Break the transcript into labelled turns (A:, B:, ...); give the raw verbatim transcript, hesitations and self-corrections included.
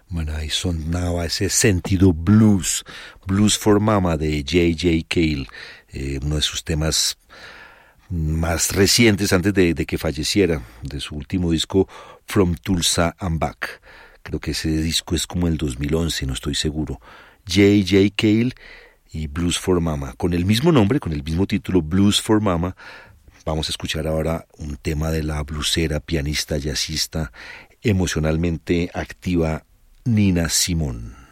A: Bueno, ahí sonaba ese sentido blues, Blues for Mama de J J Cale, eh, uno de sus temas más recientes antes de, de que falleciera, de su último disco From Tulsa and Back. Creo que ese disco es como el dos mil once, no estoy seguro. J J Cale y Blues for Mama, con el mismo nombre, con el mismo título, Blues for Mama. Vamos a escuchar ahora un tema de la blusera, pianista, jazzista, emocionalmente activa Nina Simone.